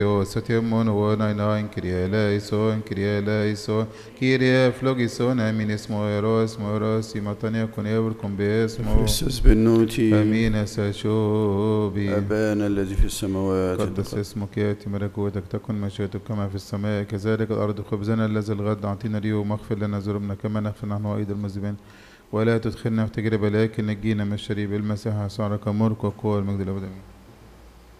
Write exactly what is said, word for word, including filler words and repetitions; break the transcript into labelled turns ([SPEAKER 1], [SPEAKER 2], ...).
[SPEAKER 1] Satiamon one Kyrie eleison, Kyrie eleison, Kyrie flogison, aminis moeros, moeros, imatania conevur combesmo.
[SPEAKER 2] Christus bennuti.
[SPEAKER 1] Amin ساشوبي.
[SPEAKER 2] أبانا الذي في السماوات.
[SPEAKER 1] قدس اسمك يأتي ملكوتك تكن مشيئتك كما في السماء كذلك الأرض. خبزنا الذي الغد أعطينا اليوم واغفر لنا ذنوبنا كما نغفر نحن أيضا المذنبين ولا تدخلنا في تجربة لكن نجينا من الشرير المسيح صارك ملك وقوة المجد الأبدي.